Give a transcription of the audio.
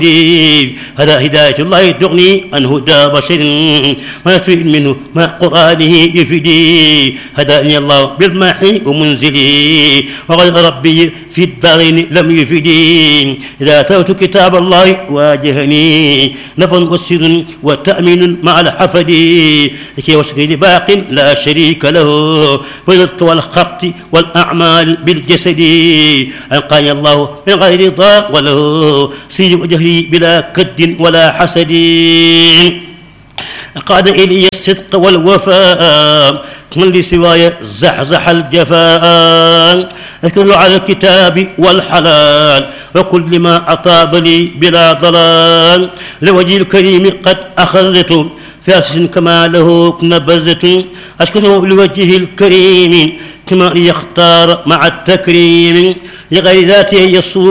هذا هداية الله تغني عن هدى بشر ما يستفيد منه مع قرآنه يفيدي هداني الله بالماحي ومنزلي وغير ربي في الدارين لم يفيدي إذا أتيت كتاب الله واجهني نفع وسر وتأمين مع الحفد لكي وشكر باق لا شريك له بالرزق والخبط والأعمال بالجسد ألقاني الله من غير ضاء وله سير وجهي بلا كد ولا حسد قاد إلي الصدق والوفاء من لسواي زحزح الجفاء أذكر على الكتاب والحلال وكل ما أطاب لي بلا ضلال لوجه الكريم قد أخذت فاسس كما له نبذت أشكره لوجه الكريم كما يختار مع التكريم لغير ذاته يصور